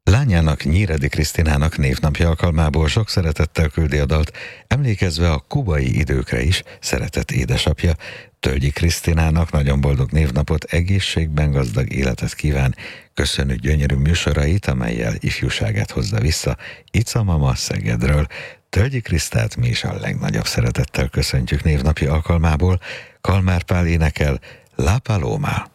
Lányának, Nyíredi Krisztinának névnapja alkalmából sok szeretettel küldi a dalt, emlékezve a kubai időkre is szeretett édesapja. Tölgyi Krisztinának nagyon boldog névnapot, egészségben gazdag életet kíván, köszönjük gyönyörű műsorait, amellyel ifjúságát hozza vissza. Ica mama Szegedről. Tölgyi Krisztát mi is a legnagyobb szeretettel köszöntjük névnapi alkalmából. Kalmár Pál énekel La Paloma.